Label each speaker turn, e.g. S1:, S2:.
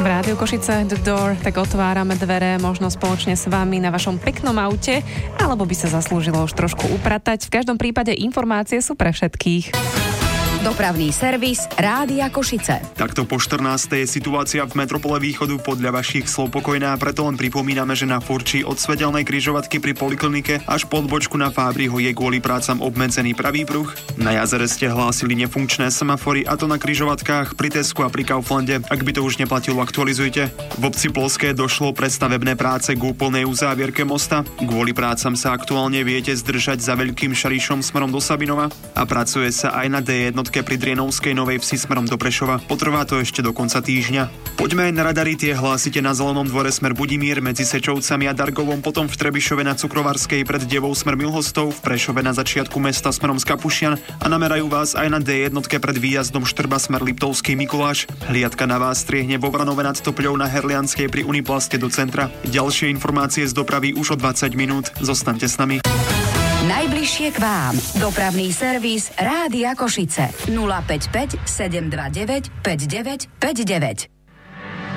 S1: V Rádiu Košice The Door tak otvárame dvere možno spoločne s vami na vašom peknom aute, alebo by sa zaslúžilo už trošku upratať. V každom prípade informácie sú pre všetkých.
S2: Dopravný servis Rádia Košice.
S3: Takto po 14. je situácia v metropole Východu podľa vašich slov pokojná, preto len pripomíname, že na Furči od svetelnej križovatky pri poliklinike až po odbočku na Fábriho je kvôli prácam obmedzený pravý pruh. Na jazere ste hlásili nefunkčné semafory, a to na križovatkách pri Tesku a pri Kauflande. Ak by to už neplatilo, aktualizujte. V obci Ploské došlo pre stavebné práce k úplnej uzávierke mosta. Kvôli prácam sa aktuálne viete zdržať za Veľkým Šarišom smerom do Sabinova a pracuje sa aj na D1 pri Drienovskej Novej Vsi smerom do Prešova. Potrvá to ešte do konca týždňa. Poďme aj na radary, tie hlásite na Zelenom dvore smer Budimír medzi Sečovcami a Dargovom, potom v Trebišove na Cukrovarskej pred Devou smer Milhostov, v Prešove na začiatku mesta smerom z Kapušian a namerajú vás aj na D1 pred výjazdom Štrba smer Liptovský Mikuláš. Hliadka na vás striehne vo Vranove nad Topľou na Herlianskej pri Uniplaste do centra. Ďalšie informácie z dopravy už o 20 minút. Zostaňte s nami.
S2: Najbližšie k vám. Dopravný servis Rádia Košice. 055 729 5959.